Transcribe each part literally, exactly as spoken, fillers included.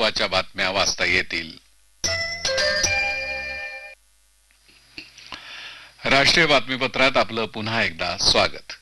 महत्त्वाच्या बातम्या वाचता येतील. राष्ट्रीय बातमीपत्रात आपलं पुन्हा एकदा स्वागत.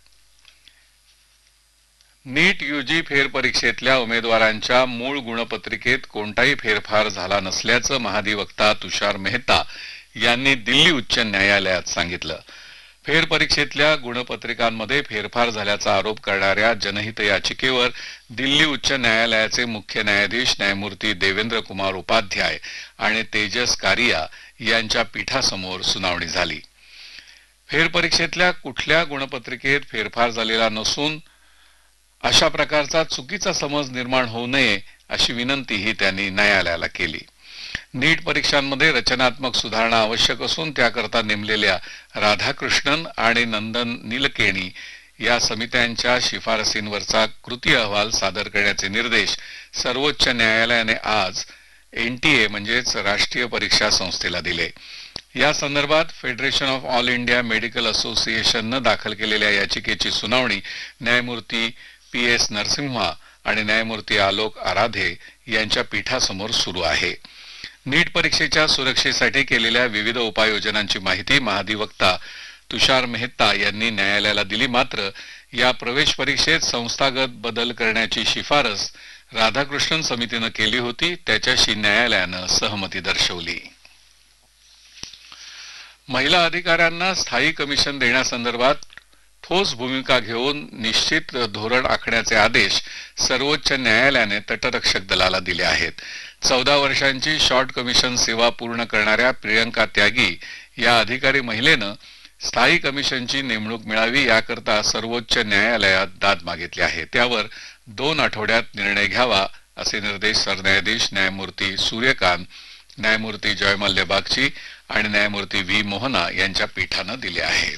नीट यूजी फेरपरीक्षेतल्या उमेदवारांच्या मूळ गुणपत्रिकेत कोणताही फेरफार झाला नसल्याचं महाधिवक्ता तुषार मेहता यांनी दिल्ली उच्च न्यायालयात सांगितलं. फेरपरीक्षेतल्या गुणपत्रिकांमध्ये फेरफार झाल्याचा आरोप करणाऱ्या जनहित याचिकेवर दिल्ली उच्च न्यायालयाचे मुख्य न्यायाधीश न्यायमूर्ती देवेंद्र कुमार उपाध्याय आणि तेजस कारिया यांच्या पीठासमोर सुनावणी झाली. फेरपरीक्षेतल्या कुठल्या गुणपत्रिकेत फेरफार झालेला नसून अशा प्रकारचा चुकीचा समज निर्माण होऊ नये अशी विनंतीही त्यांनी न्यायालयाला केली. नीट परीक्षांमध्ये रचनात्मक सुधारणा आवश्यक असून त्याकरता नेमलेल्या राधाकृष्णन आणि नंदन नीलकेणी या समित्यांच्या शिफारसींवरचा कृती अहवाल सादर करण्याचे निर्देश सर्वोच्च न्यायालयाने आज एनटीए म्हणजेच राष्ट्रीय परीक्षा संस्थेला दिले. या संदर्भात federation of all India medical असोसिएशननं दाखल केलेल्या याचिकेची सुनावणी न्यायमूर्ती पी एस नरसिम्हा आणि न्यायमूर्ती आलोक आराधे यांच्या पीठासमोर सुरू आहे. नीट परीक्षेच्या सुरक्षेसाठी केलेल्या विविध उपाययोजनांची माहिती महाधिवक्ता तुषार मेहता यांनी न्यायालयाला दिली. मात्र या प्रवेश परीक्षेत संस्थागत बदल करण्याची शिफारस राधाकृष्णन समितीनं केली होती, त्याच्याशी न्यायालयानं सहमती दर्शवली. महिला अधिकाऱ्यांना स्थायी कमिशन देण्यासंदर्भात ठोस भूमिका घेऊन निश्चित धोरण आखण्याचे आदेश सर्वोच्च न्यायालयाने तटरक्षक दलाला दिले आहेत. चौदा वर्षांची शॉर्ट कमिशन सेवा पूर्ण करणाऱ्या प्रियंका त्यागी या अधिकारी महिलेनं स्थायी कमिशनची नेमणूक मिळावी याकरता सर्वोच्च न्यायालयात दाद मागितली आहे. त्यावर दोन आठवड्यात निर्णय घ्यावा असे निर्देश सरन्यायाधीश न्यायमूर्ती सूर्यकांत, न्यायमूर्ती जयमल्य बागची आणि न्यायमूर्ती व्ही मोहना यांच्या पीठानं दिले आहेत.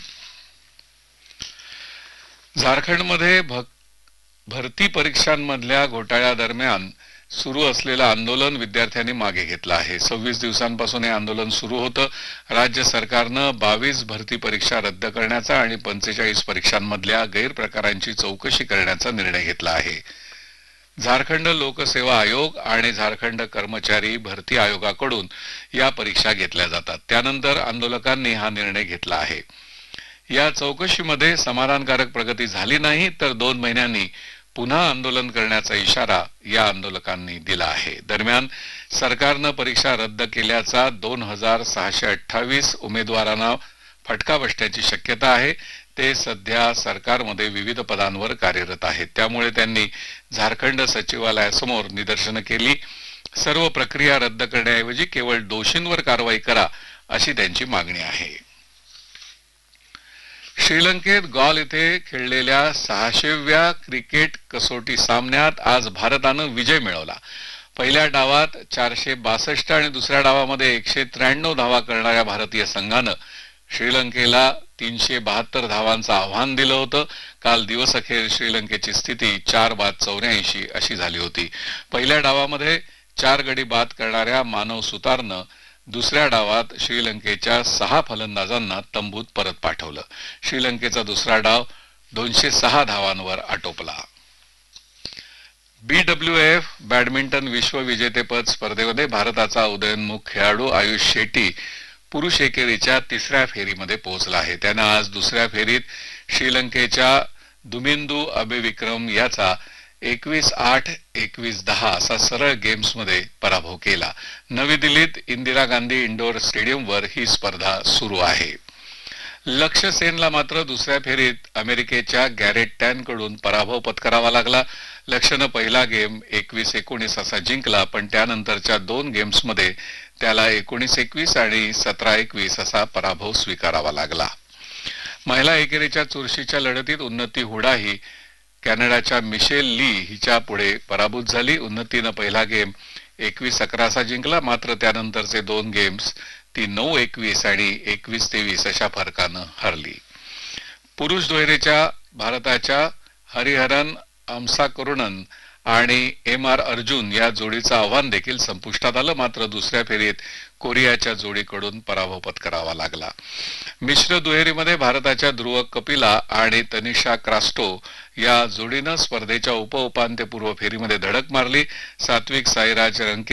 झारखंडमध्ये भरती परीक्षांमधल्या घोटाळ्यादरम्यान सुरू असलेलं आंदोलन विद्यार्थ्यांनी मागे घेतलं आहे. सव्वीस दिवसांपासून हे आंदोलन सुरू होतं. राज्य सरकारनं बावीस भरती परीक्षा रद्द करण्याचा आणि पंचेचाळीस परीक्षांमधल्या गैरप्रकारांची चौकशी करण्याचा निर्णय घेतला आहे. झारखंड लोकसेवा आयोग आणि झारखंड कर्मचारी भरती आयोगाकडून या परीक्षा घेतल्या जातात. त्यानंतर आंदोलकांनी हा निर्णय घेतला आहे. या चौकशीमध्ये समाधानकारक प्रगती झाली नाही तर दोन महिन्यांनी पुन्हा आंदोलन करण्याचा इशारा या आंदोलकांनी दिला आहे. दरम्यान सरकारनं परीक्षा रद्द केल्याचा दोन हजार सहाशे अठ्ठावीस उमेदवारांना फटका बसण्याची शक्यता आहे. ते सध्या सरकारमध्ये विविध पदांवर कार्यरत आहेत. त्यामुळे त्यांनी झारखंड सचिवालयासमोर निदर्शनं केली. सर्व प्रक्रिया रद्द करण्याऐवजी केवळ दोषींवर कारवाई करा अशी त्यांची मागणी आहे. श्रीलंकेत गॉल येथे खेळलेल्या सहाशेव्या क्रिकेट कसोटी सामन्यात आज भारतानं विजय मिळवला. पहिल्या डावात चारशे बासष्ट आणि दुसऱ्या डावामध्ये एकशे त्र्याण्णव धावा करणाऱ्या भारतीय संघानं श्रीलंकेला तीनशे बहात्तर धावांचं आव्हान दिलं होतं. काल दिवसअखेर श्रीलंकेची स्थिती चार बाद चौऱ्याऐंशी अशी झाली होती. पहिल्या डावामध्ये चार गडी बाद करणाऱ्या मानव सुतारनं दुसऱ्या डावात श्रीलंकेच्या सहा फलंदाजांना तंबूत परत पाठवलं. श्रीलंकेचा दुसरा डाव दोनशे सहा धावांवर आटोपला. बीडब्ल्यू एफ बॅडमिंटन विश्व विजेतेपद स्पर्धेमध्ये भारताचा उदयोन्मुख खेळाडू आयुष शेट्टी पुरुष एकेरीच्या तिसऱ्या फेरीमध्ये पोहोचला आहे. त्यानं आज दुसऱ्या फेरीत श्रीलंकेच्या दुमिंदू अबेविक्रम याचा एकवीस आठ एकवीस दहा असा सरळ गेम्समध्ये पराभव केला. नवी दिल्लीत इंदिरा गांधी इंडोर स्टेडियमवर ही स्पर्धा सुरू आहे. लक्ष्य सेनला मात्र दुसऱ्या फेरीत अमेरिकेच्या गॅरेट टॅनकडून पराभव पत्करावा लागला. लक्ष्यनं पहिला गेम एकवीस एकोणीस असा जिंकला, पण त्यानंतरच्या दोन गेम्समध्ये त्याला एकोणीस एकवीस आणि सतरा एकवीस असा पराभव स्वीकारावा लागला. महिला एकेरीच्या चुरशीच्या लढतीत उन्नती हुडा ही कॅनडाच्या मिशेल ली हिच्या पुढे पराभूत झाली. उन्नतीनं पहिला गेम एकवीस अकरा असा जिंकला, मात्र त्यानंतरचे दोन गेम्स ती नऊ एकवीस आणि एकवीस तेवीस अशा फरकानं हरली. पुरुष दुहेरीच्या भारताच्या हरिहरन अमसाकरुणन आणि एम आर अर्जुन या जोडीचं आव्हान देखील संपुष्टात आलं, मात्र दुसऱ्या फेरीत कोरियाच्या जोडीकडून पराभव पत्करावा लागला. मिश्र दुहेरीमध्ये भारताच्या ध्रुव कपिला आणि तनिषा क्रास्टो या जोडीनं स्पर्धेच्या उपउपांत्यपूर्व फेरीमध्ये धडक मारली. सात्विक साईराज रंकी